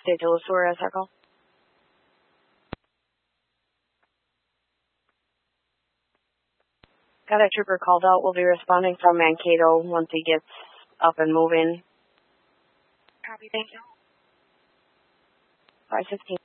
stay to the Suarez Circle. Got a trooper called out. We'll be responding from Mankato once he gets up and moving. Copy, thank you. 515.